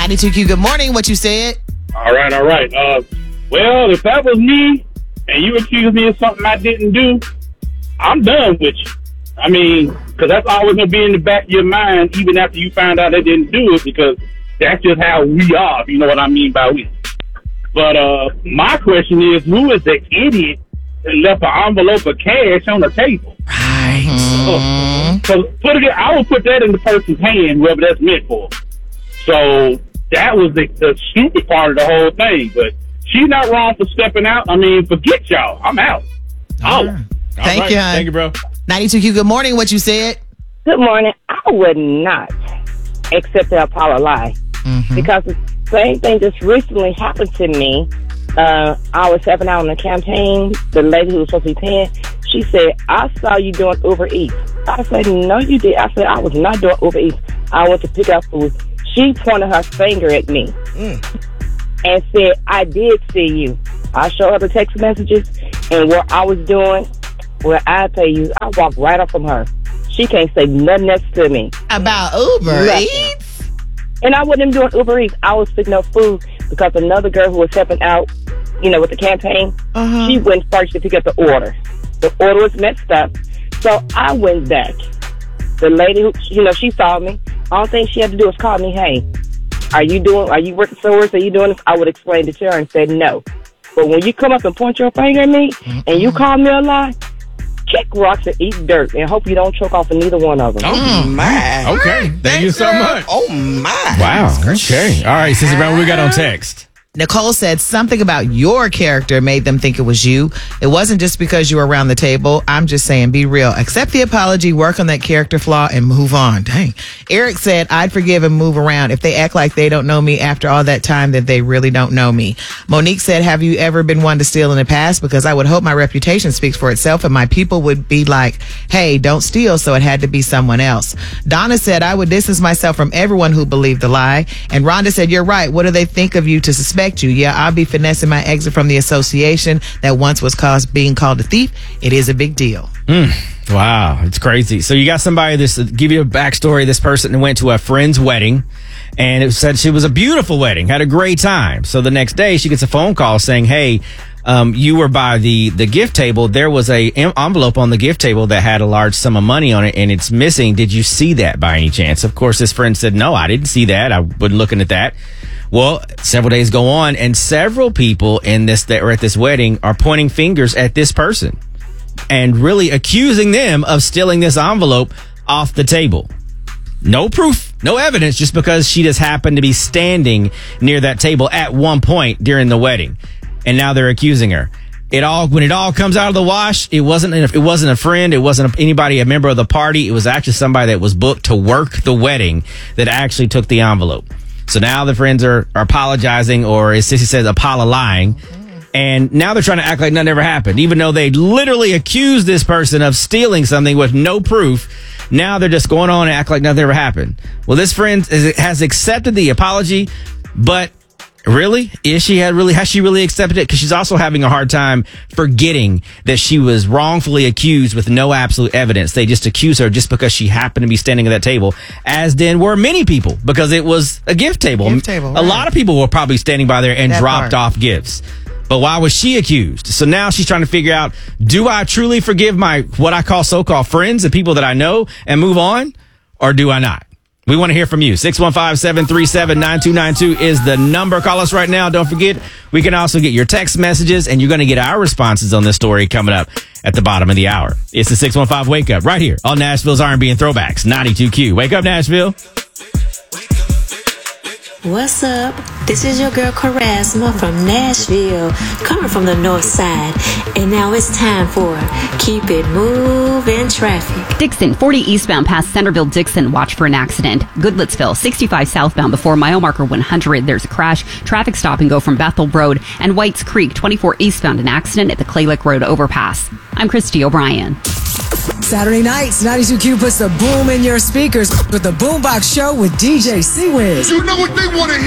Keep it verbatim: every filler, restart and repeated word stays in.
ninety-two Q, good morning. What you said? All right, all right. Uh, well, if that was me and you accused me of something I didn't do, I'm done with you. I mean, because that's always going to be in the back of your mind, even after you find out they didn't do it, because that's just how we are, if you know what I mean by we. But uh, my question is, who is the idiot that left an envelope of cash on the table? Right. So, so put it, I would put that in the person's hand, whoever that's meant for. So that was the, the stupid part of the whole thing. But she's not wrong for stepping out. I mean, forget y'all. I'm out. All right. Thank right. you. Thank you, bro. ninety-two Q, good morning. What you said? Good morning. I would not accept the Apollo lie Mm-hmm. because the same thing just recently happened to me. Uh, I was helping out on the campaign. The lady who was supposed to be paying, she said, I saw you doing Uber Eats. I said, no, you did. I said, I was not doing Uber Eats. I went to pick up food. She pointed her finger at me mm. and said, I did see you. I showed her the text messages and what I was doing. Well, I tell you, I walked right up from her. She can't say nothing else to me. About Uber Nothing. Eats? And I wasn't even doing Uber Eats. I was picking up food because another girl who was helping out, you know, with the campaign, Uh-huh. she went first to pick up the order. The order was messed up. So I went back. The lady who, you know, she saw me. All thing she had to do was call me, hey, are you doing, are you working somewhere? Are you doing this? I would explain it to her and say no. But when you come up and point your finger at me mm-hmm. and you call me a lie, kick rocks and eat dirt and hope you don't choke off of neither one of them. Oh, my. Okay. Thank you so much. Oh, my. Wow. Okay. All right, Sister Brown, what we got on text? Nicole said something about your character made them think it was you. It wasn't just because you were around the table. I'm just saying, be real. Accept the apology, work on that character flaw, and move on. Dang. Eric said, I'd forgive and move around. If they act like they don't know me after all that time, then they really don't know me. Monique said, have you ever been one to steal in the past? Because I would hope my reputation speaks for itself and my people would be like, hey, don't steal, so it had to be someone else. Donna said, I would distance myself from everyone who believed the lie. And Rhonda said, you're right. What do they think of you to suspect you? Yeah, I'll be finessing my exit from the association that once was caused being called a thief. It is a big deal. Mm, wow, it's crazy. So you got somebody, this give you a backstory. This person went to a friend's wedding and it said she was a beautiful wedding, had a great time. So the next day she gets a phone call saying, hey, um, you were by the, the gift table. There was a em- envelope on the gift table that had a large sum of money on it and it's missing. Did you see that by any chance? Of course, this friend said, no, I didn't see that. I wasn't looking at that. Well, several days go on and several people in this that were at this wedding are pointing fingers at this person and really accusing them of stealing this envelope off the table. No proof, no evidence, just because she just happened to be standing near that table at one point during the wedding. And now they're accusing her. It all, when it all comes out of the wash, it wasn't, it wasn't a friend. It wasn't anybody, a member of the party. It was actually somebody that was booked to work the wedding that actually took the envelope. So now the friends are, are apologizing, or as Sissy says, Apollo lying. And now they're trying to act like nothing ever happened, even though they literally accused this person of stealing something with no proof. Now they're just going on and act like nothing ever happened. Well, this friend has accepted the apology, but really, is she had really has she really accepted it? Because she's also having a hard time forgetting that she was wrongfully accused with no absolute evidence. They just accuse her just because she happened to be standing at that table, as then were many people, because it was a gift table. Gift table, a right. lot of people were probably standing by there and That dropped part. off gifts. But why was she accused? So now she's trying to figure out, do I truly forgive my what I call so-called friends and people that I know and move on, or do I not? We want to hear from you. six one five, seven three seven, nine two nine two is the number. Call us right now. Don't forget, we can also get your text messages, and you're going to get our responses on this story coming up at the bottom of the hour. It's the six one five Wake Up right here on Nashville's R and B and Throwbacks, ninety-two Q. Wake up, Nashville. What's up? This is your girl Charisma from Nashville, coming from the north side. And now it's time for Keep It Moving Traffic. Dixon, forty eastbound past Centerville Dixon. Watch for an accident. Goodlettsville, sixty-five southbound before mile marker one hundred. There's a crash. Traffic stop and go from Bethel Road. And Whites Creek, twenty-four eastbound. An accident at the Clay Lake Road overpass. I'm Christy O'Brien. Saturday nights, ninety-two Q puts the boom in your speakers with the Boombox Show with D J C-Wiz. You know what they want to hear.